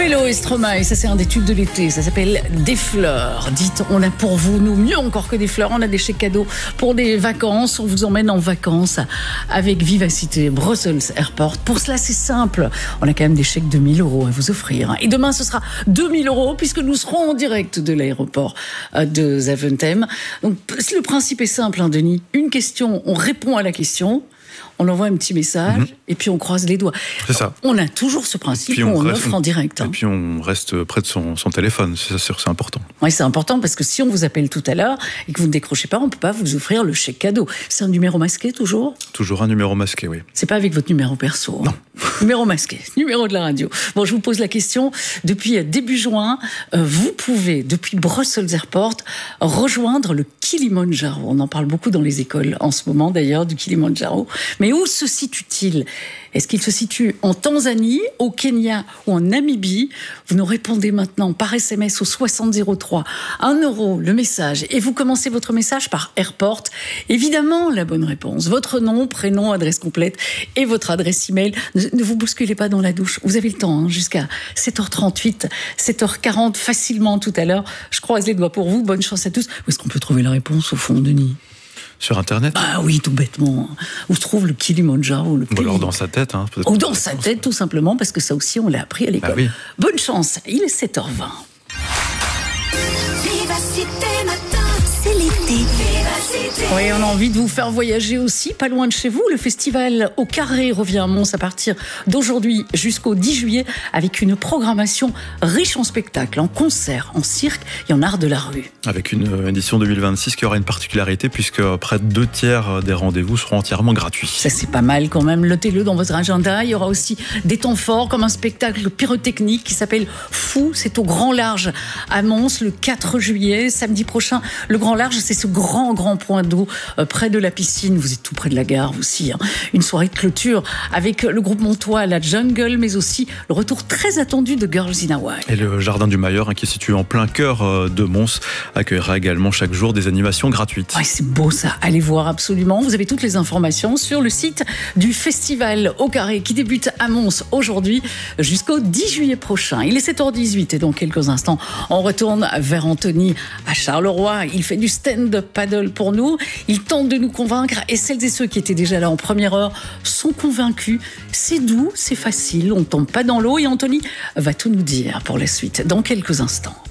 Lelo et Stromae, ça c'est un des tubes de l'été, ça s'appelle Des fleurs. Dites, on a pour vous, nous, mieux encore que des fleurs, on a des chèques cadeaux pour des vacances, on vous emmène en vacances avec Vivacité, Brussels Airport. Pour cela, c'est simple, on a quand même des chèques de 1 000 € à vous offrir. Et demain, ce sera 2 000 € puisque nous serons en direct de l'aéroport de Zaventem. Donc, le principe est simple, hein, Denis. Une question, on répond à la question. On envoie un petit message et puis on croise les doigts. C'est ça. On a toujours ce principe où on offre en direct. Et puis on reste près de son téléphone, c'est important. Oui, c'est important parce que si on vous appelle tout à l'heure et que vous ne décrochez pas, on ne peut pas vous offrir le chèque cadeau. C'est un numéro masqué toujours ? Toujours un numéro masqué, oui. C'est pas avec votre numéro perso. Non. Numéro masqué, numéro de la radio. Bon, je vous pose la question. Depuis début juin, vous pouvez, depuis Brussels Airport, rejoindre le Kilimandjaro. On en parle beaucoup dans les écoles en ce moment d'ailleurs, du Kilimandjaro. Mais où se situe-t-il ? Est-ce qu'il se situe en Tanzanie, au Kenya ou en Namibie ? Vous nous répondez maintenant par SMS au 6003. 1 € le message. Et vous commencez votre message par Airport. Évidemment, la bonne réponse. Votre nom, prénom, adresse complète et votre adresse email. Ne vous bousculez pas dans la douche. Vous avez le temps, hein, jusqu'à 7h38, 7h40, facilement tout à l'heure. Je croise les doigts pour vous. Bonne chance à tous. Où est-ce qu'on peut trouver la réponse, au fond, Denis ? Sur Internet ? Ah oui, tout bêtement. Où se trouve le Kilimandjaro ? Ou alors dans sa tête. Hein, ou dans sa tête, tout simplement, parce que ça aussi, on l'a appris à l'école. Ah oui. Bonne chance, il est 7h20. Vivacité matin, c'est l'été. Oui, on a envie de vous faire voyager aussi, pas loin de chez vous. Le festival Au Carré revient à Mons à partir d'aujourd'hui jusqu'au 10 juillet avec une programmation riche en spectacles, en concerts, en cirque et en art de la rue. Avec une édition 2026 qui aura une particularité puisque près de 2/3 des rendez-vous seront entièrement gratuits. Ça, c'est pas mal quand même. Notez-le dans votre agenda. Il y aura aussi des temps forts comme un spectacle pyrotechnique qui s'appelle Fou. C'est au Grand Large à Mons le 4 juillet, samedi prochain. Le Grand Large, c'est ce grand point d'eau près de la piscine. Vous êtes tout près de la gare aussi. Hein. Une soirée de clôture avec le groupe montois La Jungle, mais aussi le retour très attendu de Girls in Hawaii. Et le Jardin du Mailleur, hein, qui est situé en plein cœur de Mons, accueillera également chaque jour des animations gratuites. Ouais, c'est beau ça, allez voir absolument. Vous avez toutes les informations sur le site du festival Au Carré qui débute à Mons aujourd'hui jusqu'au 10 juillet prochain. Il est 7h18 et dans quelques instants, on retourne vers Anthony à Charleroi. Il fait du stand-up paddle pour nous. Il tente de nous convaincre et celles et ceux qui étaient déjà là en première heure sont convaincus. C'est doux, c'est facile, on ne tombe pas dans l'eau et Anthony va tout nous dire pour la suite dans quelques instants.